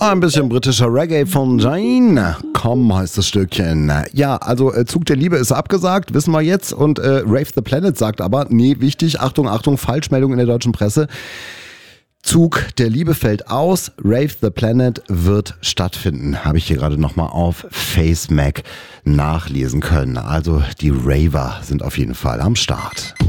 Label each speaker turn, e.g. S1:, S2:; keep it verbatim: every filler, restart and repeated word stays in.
S1: Ein bisschen britischer Reggae von Jane. Komm, heißt das Stückchen. Ja, also äh, Zug der Liebe ist abgesagt, wissen wir jetzt. Und äh, Rave the Planet sagt aber, nee, wichtig, Achtung, Achtung, Falschmeldung in der deutschen Presse. Zug der Liebe fällt aus, Rave the Planet wird stattfinden. Habe ich hier gerade nochmal auf FaceMac nachlesen können. Also die Raver sind auf jeden Fall am Start.